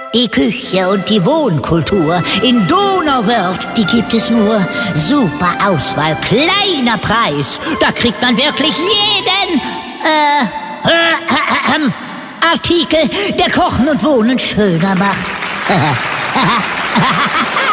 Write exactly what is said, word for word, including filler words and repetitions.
Die Küche und die Wohnkultur in Donauwörth, die gibt es nur. Super Auswahl, kleiner Preis. Da kriegt man wirklich jeden äh, äh, äh, äh, Artikel, der Kochen und Wohnen schöner macht.